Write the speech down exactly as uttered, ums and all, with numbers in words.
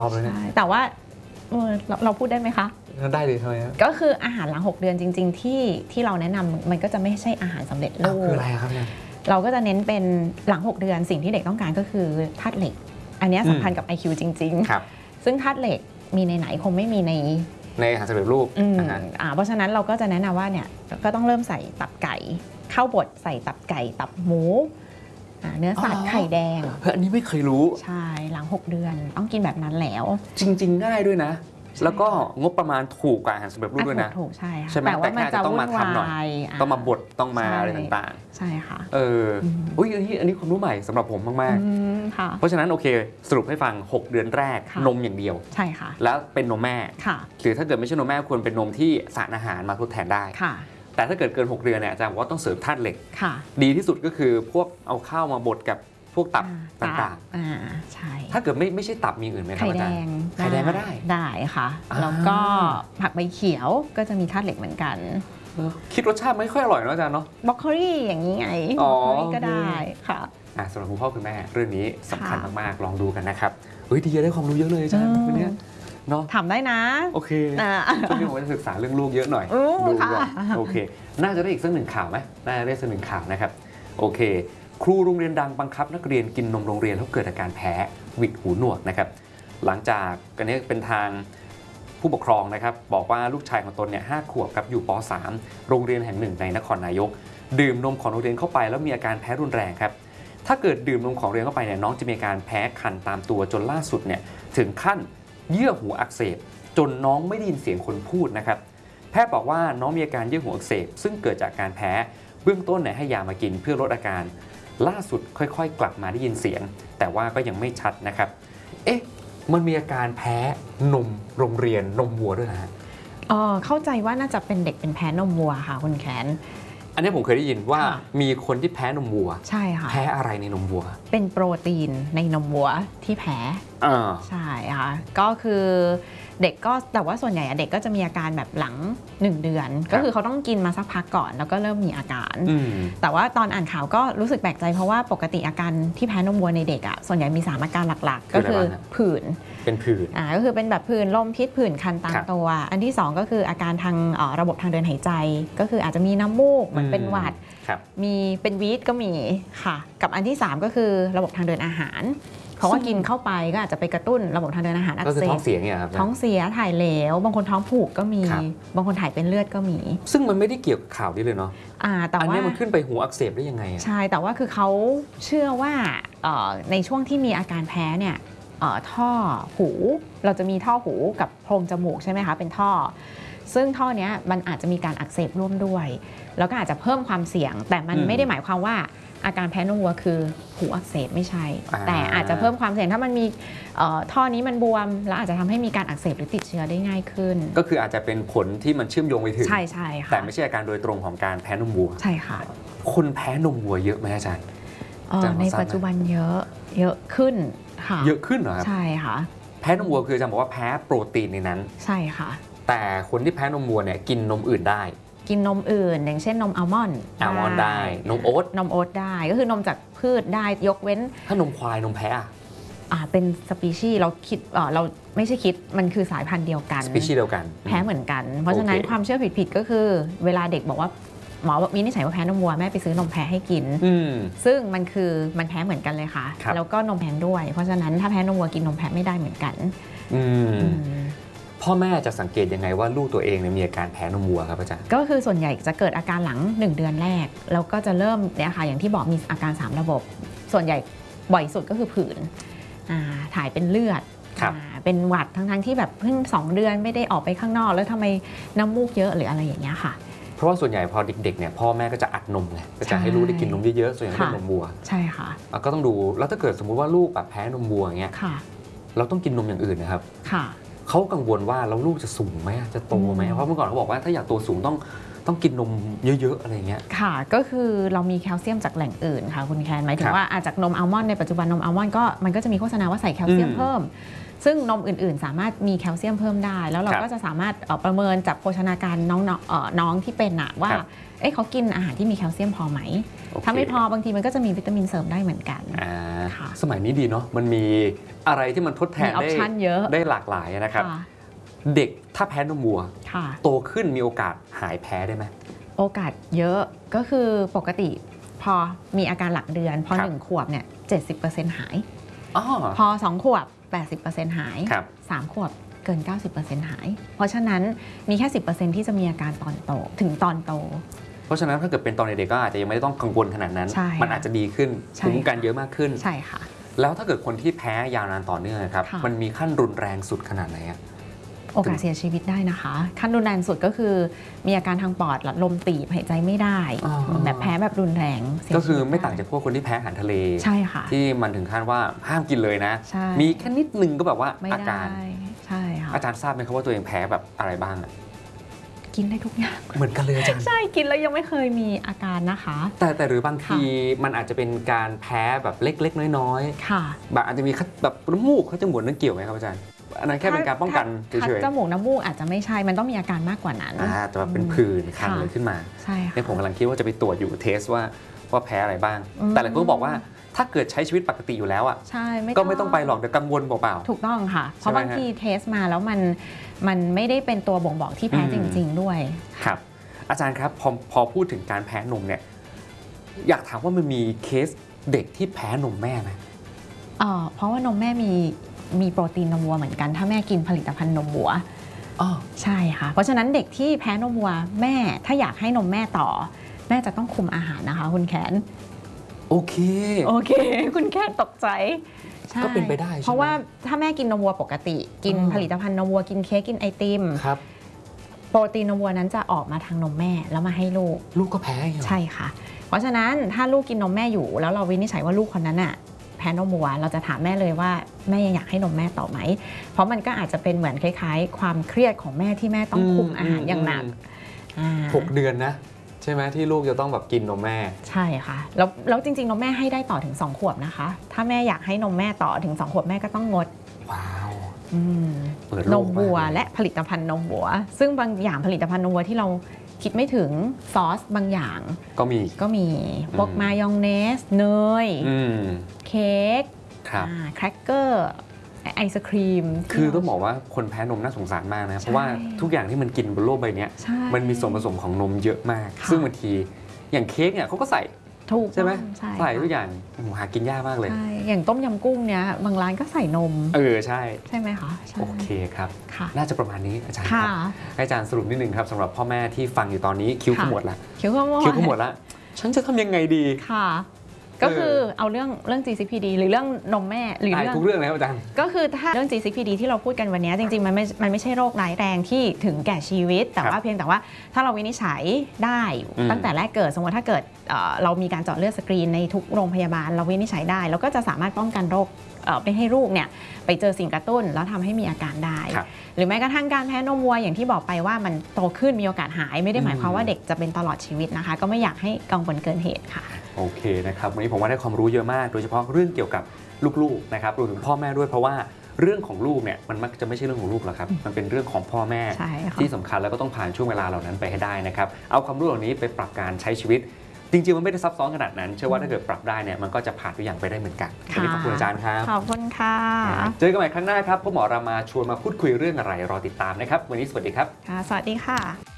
อบเลยเนี่ยแต่ว่าเราเราพูดได้ไหมคะได้เลยทำไมก็คืออาหารหลังหกเดือนจริงๆที่ที่เราแนะนำมันก็จะไม่ใช่อาหารสำเร็จรูปคืออะไรครับเนี่ยเราก็จะเน้นเป็นหลังหกเดือนสิ่งที่เด็กต้องการก็คือธาตุเหล็กอันนี้สำคัญกับ ไอ คิว จริงๆซึ่งธาตุเหล็กมีในไหนคงไม่มีในในอาหารสำเร็จรูปเพราะฉะนั้นเราก็จะแนะนำว่าเนี่ยก็ต้องเริ่มใส่ตับไก่ข้าวบดใส่ตับไก่ตับหมูเนื้อสัตว์ไข่แดงเฮ้ยอันนี้ไม่เคยรู้ใช่หลังหกเดือนต้องกินแบบนั้นแล้วจริงๆง่ายด้วยนะแล้วก็งบประมาณถูกกว่าอาหารสำเร็จรูปด้วยนะถูกใช่ค่ะใช่ไหมแต่ว่าจะต้องมาทำหน่อยต้องมาบดต้องมาอะไรต่างๆใช่ค่ะเอออุ้ยอันนี้อันนี้ความรู้ใหม่สำหรับผมมากๆเพราะฉะนั้นโอเคสรุปให้ฟังหกเดือนแรกนมอย่างเดียวใช่ค่ะแล้วเป็นนมแม่หรือถ้าเกิดไม่ใช่นมแม่ควรเป็นนมที่สารอาหารมาทดแทนได้แต่ถ้าเกิดเกินหกเดือนเนี่ยอาจารย์บอกว่าต้องเสริมธาตุเหล็กดีที่สุดก็คือพวกเอาข้าวมาบดกับพวกตับต่างๆอ่าใช่ถ้าเกิดไม่ไม่ใช่ตับมีอื่นไหมครับอาจารย์ไข่แดงก็ได้ได้ค่ะแล้วก็ผักใบเขียวก็จะมีธาตุเหล็กเหมือนกันคิดรสชาติไม่ค่อยอร่อยเนาะอาจารย์เนาะบรอกโคลีอย่างนี้ไงอ๋อก็ได้ค่ะสำหรับคุณพ่อคุณแม่เรื่องนี้สำคัญมากๆลองดูกันนะครับเฮ้ยดีได้ความรู้เยอะเลยอาจารย์วันนี้เนาะถามได้นะโอเคช่วงนี้ผมจะศึกษาเรื่องลูกเยอะหน่อยดูก่อนโอเคน่าจะได้อีกสักหนึ่งข่าวไหมน่าจะได้สักหนึ่งข่าวนะครับโอเคครูโรงเรียนดังบังคับนักเรียนกินนมโรงเรียนแล้วเกิดอาการแพ้หวิดหูหนวกนะครับหลังจากอันนี้เป็นทางผู้ปกครองนะครับบอกว่าลูกชายของตนเนี่ยห้าขวบกับอยู่ป .สาม โรงเรียนแห่งหนึ่งในนครนายกดื่มนมของโรงเรียนเข้าไปแล้วมีอาการแพ้รุนแรงครับถ้าเกิดดื่มนมของโรงเรียนเข้าไปเนี่ยน้องจะมีอาการแพ้คันตามตัวจนล่าสุดเนี่ยถึงขั้นเยื่อหูอักเสบจนน้องไม่ได้ยินเสียงคนพูดนะครับแพทย์บอกว่าน้องมีอาการเยื่อหูอักเสบซึ่งเกิดจากการแพ้เบื้องต้นเนี่ยให้ยามากินเพื่อลดอาการล่าสุดค่อยๆกลับมาได้ยินเสียงแต่ว่าก็ยังไม่ชัดนะครับเอ๊ะมันมีอาการแพ้นมโรงเรียนนมวัวด้วยนะฮะอ๋อเข้าใจว่าน่าจะเป็นเด็กเป็นแพ้นมวัวค่ะคุณแขนอันนี้ผมเคยได้ยินว่ามีคนที่แพ้นมวัวใช่ค่ะแพ้อะไรในนมวัวเป็นโปรตีนในนมวัวที่แพ้ใช่ค่ะก็คือเด็กก็แต่ว่าส่วนใหญ่เด็กก็จะมีอาการแบบหลังหนึ่งเดือนก็คือเขาต้องกินมาสักพักก่อนแล้วก็เริ่มมีอาการแต่ว่าตอนอ่านข่าวก็รู้สึกแปลกใจเพราะว่าปกติอาการที่แพ้นมวัวในเด็กอ่ะส่วนใหญ่มีสามอาการหลักๆก็คือผื่นเป็นผื่นอ่าก็คือเป็นแบบผื่นลมพิษผื่นคันตามตัวอันที่สองก็คืออาการทางระบบทางเดินหายใจก็คืออาจจะมีน้ำมูกเหมือนเป็นหวัดมีเป็นวีดก็มีค่ะกับอันที่สามก็คือระบบทางเดินอาหารเพราะว่ากินเข้าไปก็อาจจะไปกระตุ้นระบบทางเดินอาหารอักเสบท้องเสียเนี่ยครับท้องเสียถ่ายเหลวบางคนท้องผูกก็มีบางคนถ่ายเป็นเลือดก็มีซึ่งมันไม่ได้เกี่ยวกับข่าวนี้เลยเนาะอ่าแต่ว่าอันนี้มันขึ้นไปหูอักเสบได้ยังไงใช่แต่ว่าคือเขาเชื่อว่าในช่วงที่มีอาการแพ้เนี่ยท่อหูเราจะมีท่อหูกับโพรงจมูกใช่ไหมคะเป็นท่อซึ่งท่อนี้มันอาจจะมีการอักเสบร่วมด้วยแล้วก็อาจจะเพิ่มความเสี่ยงแต่มันไม่ได้หมายความว่าอาการแพ้นมวัวคือหูอักเสบไม่ใช่แต่อาจจะเพิ่มความเสี่ยงถ้ามันมีท่อนี้มันบวมแล้วอาจจะทำให้มีการอักเสบหรือติดเชื้อได้ง่ายขึ้นก็คืออาจจะเป็นผลที่มันเชื่อมโยงไปถึงใช่ใช่ค่ะแต่ไม่ใช่อาการโดยตรงของการแพ้นมวัวใช่ค่ะคนแพ้นมวัวเยอะไหมอาจารย์ในปัจจุบันเยอะเยอะขึ้นค่ะเยอะขึ้นเหรอครับใช่ค่ะแพ้นมวัวคืออาจารย์บอกว่าแพ้โปรตีนในนั้นใช่ค่ะแต่คนที่แพ้นมวัวเนี่ยกินนมอื่นได้กินนมอื่นอย่างเช่นนมอัลมอนด์อัลมอนด์ได้นมโอ๊ตนมโอ๊ตได้ก็คือนมจากพืชได้ยกเว้นถ้านมควายนมแพะอ่าเป็นสปีชีส์เราคิดเราไม่ใช่คิดมันคือสายพันธุ์เดียวกันสปีชีส์เดียวกันแพ้เหมือนกันเพราะฉะนั้นความเชื่อผิดๆก็คือเวลาเด็กบอกว่าหมอวินิจฉัยว่าแพ้นมวัวแม่ไปซื้อนมแพะให้กินซึ่งมันคือมันแพ้เหมือนกันเลยค่ะแล้วก็นมแพะด้วยเพราะฉะนั้นถ้าแพ้นมวัวกินนมแพะไม่ได้เหมือนกันพ่อแม่จะสังเกตยังไงว่าลูกตัวเองมีอาการแพ้นมวัวครับอาจารย์ก็คือส่วนใหญ่จะเกิดอาการหลังหนึ่งเดือนแรกแล้วก็จะเริ่มเนี่ยค่ะอย่างที่บอกมีอาการสามระบบส่วนใหญ่บ่อยสุดก็คือผื่นถ่ายเป็นเลือดเป็นหวัดทั้งๆที่แบบเพิ่งสองเดือนไม่ได้ออกไปข้างนอกแล้วทำไมน้ำมูกเยอะหรืออะไรอย่างเงี้ยค่ะเพราะว่าส่วนใหญ่พอเด็กๆเนี่ยพ่อแม่ก็จะอัดนมไงก็จะให้ลูกได้กินนมเยอะๆส่วนใหญ่เป็นนมวัวใช่ค่ะก็ต้องดูแล้วถ้าเกิดสมมุติว่าลูกแบบแพ้นมวัวอย่างเงี้ยเราต้องกินนมอย่างอื่นนะครับค่ะเขากังวลว่าแล้วลูกจะสูงไหมจะโตไหมเพราะเมื่อก่อนเขาบอกว่าถ้าอยากโตสูงต้องต้องกินนมเยอะๆอะไรเงี้ยค่ะก็คือเรามีแคลเซียมจากแหล่งอื่นค่ะคุณแคนหมายถึงว่าอาจจากนมอัลมอนด์ในปัจจุบันนมอัลมอนด์ก็มันก็จะมีโฆษณาว่าใส่แคลเซียมเพิ่มซึ่งนมอื่นๆ สามารถมีแคลเซียมเพิ่มได้แล้วเราก็จะสามารถประเมินจากโภชนาการน้องๆน้องที่เป็นอะว่าเอ๊ะเขากินอาหารที่มีแคลเซียมพอไหมถ้าไม่พอบางทีมันก็จะมีวิตามินเสริมได้เหมือนกันสมัยนี้ดีเนาะมันมีอะไรที่มันทดแทนได้ได้หลากหลายนะครับเด็กถ้าแพ้นมวัวโตขึ้นมีโอกาสหายแพ้ได้ไหมโอกาสเยอะก็คือปกติพอมีอาการหลักเดือนพอหนึ่งขวบเนี่ยเจ็ดสิบเปอร์เซ็นต์หายพอสองขวบแปดสิบเปอร์เซ็นต์หายสามขวบเกิน เก้าสิบเปอร์เซ็นต์ หายเพราะฉะนั้นมีแค่ สิบเปอร์เซ็นต์ ที่จะมีอาการตอนโตถึงตอนโตเพราะฉะนั้นถ้าเกิดเป็นตอนเด็กๆก็อาจจะยังไม่ต้องกังวลขนาดนั้นมันอาจจะดีขึ้นภูมิคุ้มกันเยอะมากขึ้นใช่ค่ะแล้วถ้าเกิดคนที่แพ้ยาวนานต่อเนื่องครับมันมีขั้นรุนแรงสุดขนาดไหนโอกาสเสียชีวิตได้นะคะขั้นรุนแรงสุดก็คือมีอาการทางปอดหลอดลมตีบหายใจไม่ได้แบบแพ้แบบรุนแรงก็คือไม่ต่างจากพวกคนที่แพ้อาหารทะเลใช่ค่ะที่มันถึงขั้นว่าห้ามกินเลยนะมีแค่นิดนึงก็แบบว่าอาการใช่ค่ะอาจารย์ทราบไหมครับว่าตัวเองแพ้แบบอะไรบ้างกินได้ทุกอย่างเหมือนกันเลยอาจารย์ใช่กินแล้วยังไม่เคยมีอาการนะคะแต่แต่หรือบางทีมันอาจจะเป็นการแพ้แบบเล็กๆน้อยๆค่ะแบบอาจจะมีแบบน้ำมูกเขาจมูกนั่นเกี่ยวไหมครับอาจารย์อันนั้นแค่เป็นการป้องกันเฉยๆคัดจมูกน้ำมูกอาจจะไม่ใช่มันต้องมีอาการมากกว่านั้นอ่าแต่ว่าเป็นผื่นคันเลยขึ้นมาใช่ในผมกำลังคิดว่าจะไปตรวจอยู่เทสว่าว่าแพ้อะไรบ้างแต่หลายคนบอกว่าถ้าเกิดใช้ชีวิตปกติอยู่แล้วอ่ะก็ไม่ต้องไปหรอกเดี๋ยวกังวลเปล่าๆถูกต้องค่ะเพราะบางทีเทสมาแล้วมันมันไม่ได้เป็นตัวบ่งบอกที่แพ้จริงๆด้วยครับอาจารย์ครับพอพอพูดถึงการแพ้นมเนี่ยอยากถามว่ามันมีเคสเด็กที่แพ้นมแม่ไหมเออเพราะว่านมแม่มีมีโปรตีนนมวัวเหมือนกันถ้าแม่กินผลิตภัณฑ์นมวัวอ๋อใช่ค่ะเพราะฉะนั้นเด็กที่แพ้นมวัวแม่ถ้าอยากให้นมแม่ต่อแม่จะต้องคุมอาหารนะคะคุณแขนโอเคโอเคคุณแขนตกใจก็เป็นไปได้เพราะว่าถ้าแม่กินนมวัวปกติกินผลิตภัณฑ์นมวัวกินเค้กกินไอติมครับโปรตีนนมวัวนั้นจะออกมาทางนมแม่แล้วมาให้ลูกลูกก็แพ้ใช่ค่ะเพราะฉะนั้นถ้าลูกกินนมแม่อยู่แล้วเราวินิจฉัยว่าลูกคนนั้นอะแพ้นมวัวเราจะถามแม่เลยว่าแม่ยังอยากให้นมแม่ต่อไหมเพราะมันก็อาจจะเป็นเหมือนคล้ายๆความเครียดของแม่ที่แม่ต้องคุมอาหารอย่างหนักหกเดือนนะใช่ไหมที่ลูกจะต้องแบบกินนมแม่ใช่ค่ะแล้วแล้วจริงๆนมแม่ให้ได้ต่อถึงสองขวบนะคะถ้าแม่อยากให้นมแม่ต่อถึงสองขวบแม่ก็ต้องงดว้าวนมวัวและผลิตภัณฑ์นมวัวซึ่งบางอย่างผลิตภัณฑ์นมวัวที่เราคิดไม่ถึงซอสบางอย่างก็มีก็มีพวกมายองเนสเนยเค้กแครกเกอร์ไอศครีมคือต้องบอกว่าคนแพ้นมน่าสงสารมากนะเพราะว่าทุกอย่างที่มันกินบนโลกใบนี้มันมีส่วนผสมของนมเยอะมากซึ่งบางทีอย่างเค้กเนี่ยเขาก็ใส่ถูกใช่ไหมใส่ทุกอย่างหากินยากมากเลยใช่อย่างต้มยำกุ้งเนี้ยบางร้านก็ใส่นมเออใช่ใช่ไหมคะโอเคครับน่าจะประมาณนี้อาจารย์ครับให้อาจารย์สรุปนิดนึงครับสำหรับพ่อแม่ที่ฟังอยู่ตอนนี้คิ้วขมวดละคิ้วขมวดคิ้วขมวดละฉันจะทำยังไงดีค่ะก็คือเอาเรื่องเรื่อง จี ซี พี ดี หรือเรื่องนมแม่หรือเรื่องทุกเรื่องเลยครับอาจารย์ก็คือถ้าเรื่อง จี ซี พี ดี ที่เราพูดกันวันนี้จริงๆมันไม่มันไม่ใช่โรคร้ายแรงที่ถึงแก่ชีวิตแต่ว่าเพียงแต่ว่าถ้าเราวินิจฉัยได้ตั้งแต่แรกเกิดสมมติถ้าเกิดเรามีการเจาะเลือดสกรีนในทุกโรงพยาบาลเราวินิจฉัยได้เราก็จะสามารถป้องกันโรคไม่ให้ลูกเนี่ยไปเจอสิ่งกระตุ้นแล้วทำให้มีอาการได้หรือแม้กระทั่งการแพ้นมวัวอย่างที่บอกไปว่ามันโตขึ้นมีโอกาสหายไม่ได้หมายความว่าเด็กจะเป็นตลอดชีวิตนะคะก็ไม่อยากให้กังวลเกินเหตุค่ะโอเคนะครับวันนี้ผมว่าได้ความรู้เยอะมากโดยเฉพาะเรื่องเกี่ยวกับลูกๆนะครับรวมถึงพ่อแม่ด้วยเพราะว่าเรื่องของลูกเนี่ยมันมักจะไม่ใช่เรื่องของลูกหรอกครับมันเป็นเรื่องของพ่อแม่ที่สำคัญแล้วก็ต้องผ่านช่วงเวลาเหล่านั้นไปให้ได้นะครับเอาความรู้เหล่านี้ไปปรับการใช้ชีวิตจริงๆมันไม่ได้ซับซ้อนขนาดนั้นเชื่อว่าถ้าเกิดปรับได้เนี่ยมันก็จะผ่านทุกอย่างไปได้เหมือนกันวันนี้ขอบคุณอาจารย์ครับขอบคุณค่ะเจอกันใหม่ครั้งหน้าครับพ่อหมอรามาชวนมาพูดคุยเรื่องอะไรรอติดตามนะครับวันนี้สวัสดีครับค่ะสวัสดีค่ะ